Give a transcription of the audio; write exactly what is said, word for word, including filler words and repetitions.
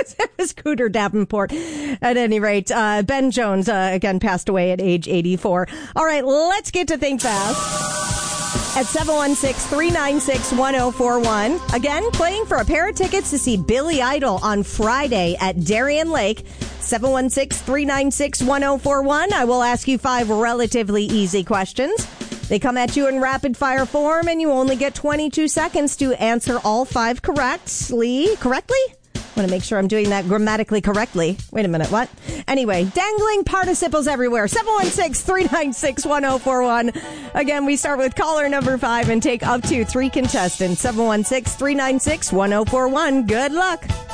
was, it was Cooter Davenport. At any rate, uh, Ben Jones, uh, again, passed away at age eighty-four. All right, let's get to Think Fast. At seven one six, three nine six, one oh four one. Again, playing for a pair of tickets to see Billy Idol on Friday at Darien Lake. seven one six, three nine six, one oh four one. I will ask you five relatively easy questions. They come at you in rapid fire form, and you only get twenty-two seconds to answer all five correctly. Correctly? I want to make sure I'm doing that grammatically correctly. Wait a minute, what? Anyway, dangling participles everywhere. seven one six, three nine six, one oh four one. Again, we start with caller number five and take up to three contestants. seven one six, three nine six, one oh four one. Good luck.